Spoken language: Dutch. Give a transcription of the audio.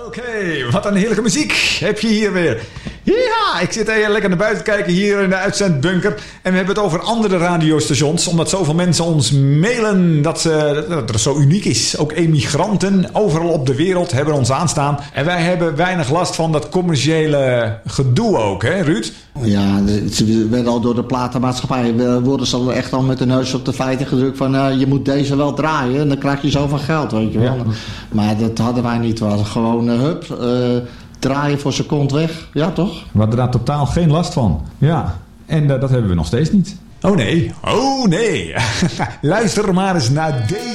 Oké, wat een heerlijke muziek heb je hier weer. Ja, ik zit heel lekker naar buiten te kijken hier in de uitzendbunker. En we hebben het over andere radiostations. Omdat zoveel mensen ons mailen dat het zo uniek is. Ook emigranten overal op de wereld hebben ons aanstaan. En wij hebben weinig last van dat commerciële gedoe ook, hè Ruud? Ja, ze werden al door de platenmaatschappij worden ze al echt al met de neus op de feiten gedrukt van je moet deze wel draaien en dan krijg je zoveel geld, weet je wel. Ja. Maar dat hadden wij niet. We hadden gewoon draaien voor zijn kont weg. Ja, toch? We hadden daar totaal geen last van. Ja, en dat hebben we nog steeds niet. Oh nee. Luister maar eens naar deze.